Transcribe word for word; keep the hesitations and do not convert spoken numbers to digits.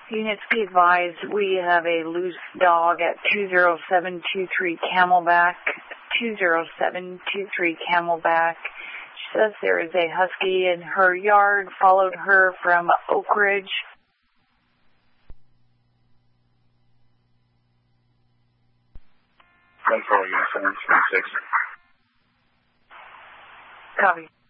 Units, be advised, we have a loose dog at two zero seven two three Camelback, two zero seven two three Camelback. She says there is a husky in her yard, followed her from Oak Ridge. Control, Unit seven three six. Copy.